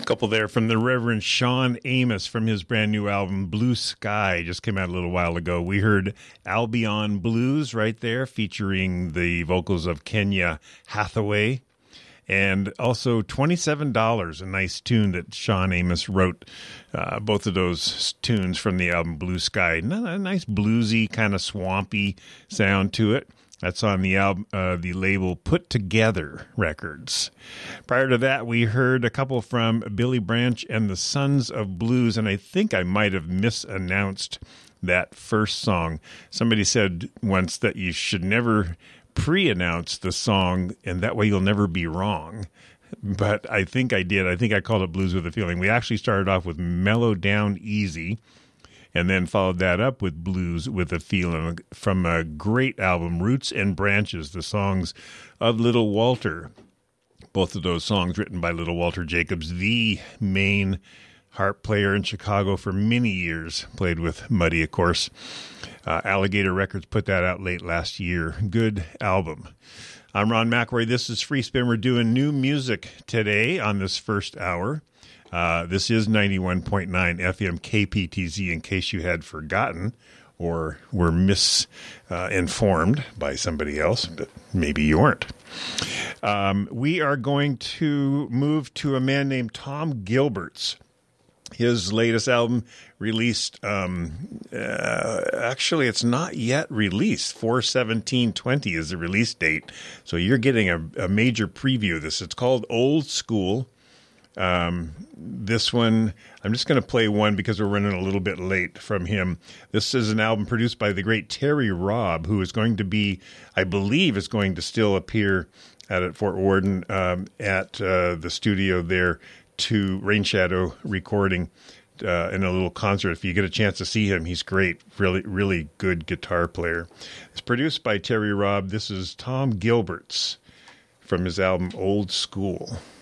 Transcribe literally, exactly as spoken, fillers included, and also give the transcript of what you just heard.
Couple there from the Reverend Sean Amos from his brand new album Blue Sky, just came out a little while ago. We heard Albion Blues right there, featuring the vocals of Kenya Hathaway, and also twenty-seven dollars, a nice tune that Sean Amos wrote. Uh, both of those tunes from the album Blue Sky, a nice bluesy kind of swampy sound to it. That's on the album, uh, the label Put Together Records. Prior to that, we heard a couple from Billy Branch and the Sons of Blues, and I think I might have misannounced that first song. Somebody said once that you should never pre-announce the song, and that way you'll never be wrong. But I think I did. I think I called it Blues with a Feeling. We actually started off with Mellow Down Easy, and then followed that up with Blues with a Feeling from a great album, Roots and Branches, the songs of Little Walter. Both of those songs written by Little Walter Jacobs, the main harp player in Chicago for many years. Played with Muddy, of course. Uh, Alligator Records put that out late last year. Good album. I'm Ron McElroy. This is Free Spin. We're doing new music today on this first hour. Uh, this is ninety-one point nine F M K P T Z, in case you had forgotten or were misinformed uh, by somebody else, but maybe you weren't. Um, we are going to move to a man named Tom Gilbert's. His latest album released, um, uh, actually, it's not yet released. four seventeen twenty is the release date. So you're getting a, a major preview of this. It's called Old School. Um, this one, I'm just going to play one because we're running a little bit late from him. This is an album produced by the great Terry Robb, who is going to be, I believe, is going to still appear out at Fort Worden um, at uh, the studio there to Rain Shadow recording uh, in a little concert. If you get a chance to see him, he's great. Really, really good guitar player. It's produced by Terry Robb. This is Tom Gilbert's from his album Old School.